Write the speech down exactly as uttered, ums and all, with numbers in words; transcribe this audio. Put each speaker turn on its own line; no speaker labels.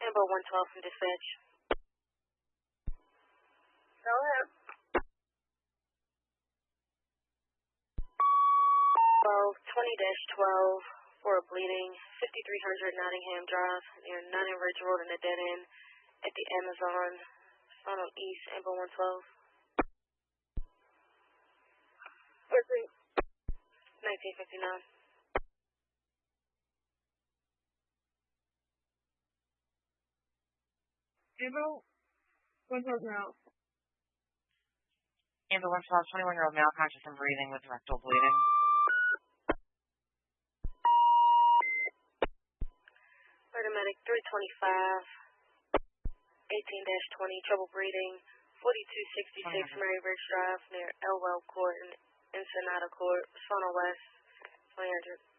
Amber one twelve from dispatch.
Go ahead.
twelve twenty dash twelve for a bleeding, fifty-three hundred Nottingham Drive, near Notting Ridge Road in the dead end at the Amazon, Sono East, Amber one twelve.
What's it?
nineteen fifty-nine.
Amber one twelve now.
Amber one twelve, twenty-one-year-old male conscious and breathing with rectal bleeding.
Paramedic three twenty-five, eighteen dash twenty, trouble breathing, forty-two sixty-six Mary Ridge Drive near Elwell Court and Ensenada Court, Sono West, twenty hundred.